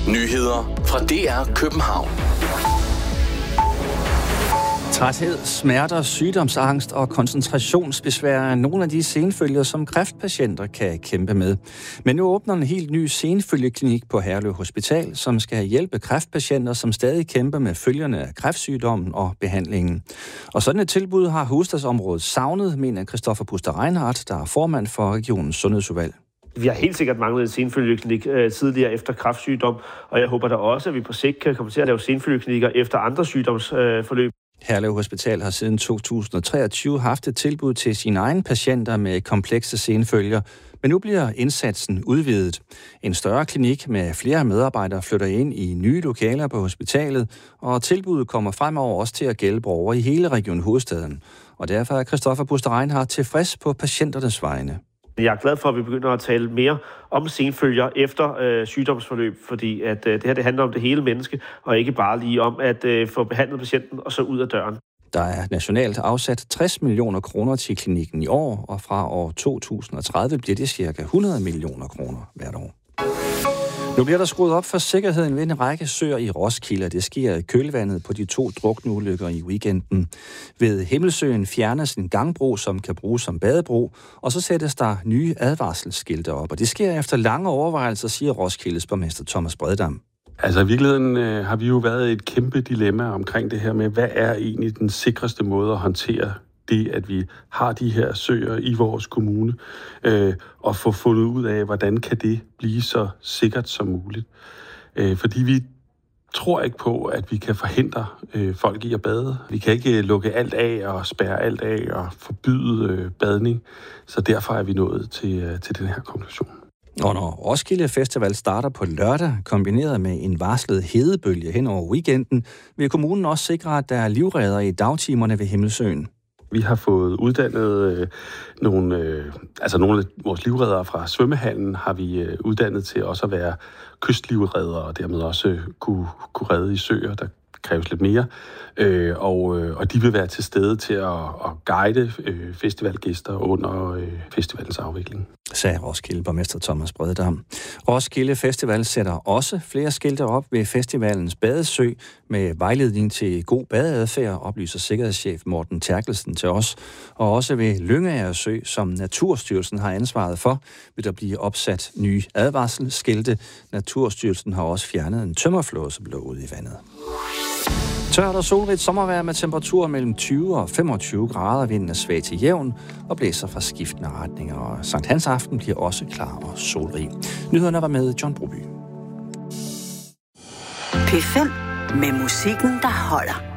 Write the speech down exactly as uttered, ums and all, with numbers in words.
Nyheder fra D R København. Træthed, smerter, sygdomsangst og koncentrationsbesvær er nogle af de senfølger, som kræftpatienter kan kæmpe med. Men nu åbner en helt ny senfølgeklinik på Herlev Hospital, som skal hjælpe kræftpatienter, som stadig kæmper med følgerne af kræftsygdommen og behandlingen. Og sådan et tilbud har hovedstadsområdet savnet, mener Christoffer Puster Reinhardt, der er formand for regionens sundhedsudvalg. Vi har helt sikkert manglet en senfølgeklinik øh, tidligere efter kræftsygdom, og jeg håber da også, at vi på sigt kan komme til at lave senfølgeklinikker efter andre sygdomsforløb. Øh, Herlev Hospital har siden to tusind og treogtyve haft et tilbud til sine egne patienter med komplekse senfølger, men nu bliver indsatsen udvidet. En større klinik med flere medarbejdere flytter ind i nye lokaler på hospitalet, og tilbuddet kommer fremover også til at gælde borgere i hele Region Hovedstaden. Og derfor er Christoffer Puster Reinhardt tilfreds på patienternes vegne. Jeg er glad for, at vi begynder at tale mere om senfølger efter øh, sygdomsforløb, fordi at, øh, det her det handler om det hele menneske, og ikke bare lige om at øh, få behandlet patienten og så ud af døren. Der er nationalt afsat tres millioner kroner til klinikken i år, og fra år to tusind og tredive bliver det cirka hundrede millioner kroner hvert år. Nu bliver der skruet op for sikkerheden ved en række søer i Roskilde. Det sker i kølvandet på de to drukneulykker i weekenden. Ved Himmelsøen fjernes en gangbro, som kan bruges som badebro, og så sættes der nye advarselsskilte op. Og det sker efter lange overvejelser, siger Roskildes borgmester Thomas Breddam. Altså i virkeligheden øh, har vi jo været i et kæmpe dilemma omkring det her med, hvad er egentlig den sikreste måde at håndtere det, at vi har de her søer i vores kommune, øh, og få fundet ud af, hvordan kan det blive så sikkert som muligt. Øh, fordi vi tror ikke på, at vi kan forhindre øh, folk i at bade. Vi kan ikke lukke alt af og spærre alt af og forbyde øh, badning, så derfor er vi nået til, øh, til den her konklusion. Og når Roskilde Festival starter på lørdag, kombineret med en varslet hedebølge hen over weekenden, vil kommunen også sikre, at der er livredder i dagtimerne ved Himmelsøen. Vi har fået uddannet øh, nogle, øh, altså nogle af vores livreddere fra svømmehallen, har vi øh, uddannet til også at være kystlivreddere, og dermed også øh, kunne, kunne redde i søer, der kræves lidt mere. Øh, og, øh, og de vil være til stede til at, at guide øh, festivalgæster under øh, festivalens afvikling. Sagde Roskilde borgmester Thomas Breddam. Roskilde Festival sætter også flere skilte op ved festivalens badesø med vejledning til god badeadfærd, oplyser sikkerhedschef Morten Terkelsen til os. Og også ved Lyngager Sø, som Naturstyrelsen har ansvaret for, vil der blive opsat nye advarselsskilte. Naturstyrelsen har også fjernet en tømmerflåde, som lå ude i vandet. Tørt og solrigt sommervejr med temperaturer mellem tyve og femogtyve grader. Vinden er svag til jævn og blæser fra skiftende retninger. Og Sankt Hans aften bliver også klar og solrig. Nyhederne var med John Broby. P fem med musikken, der holder.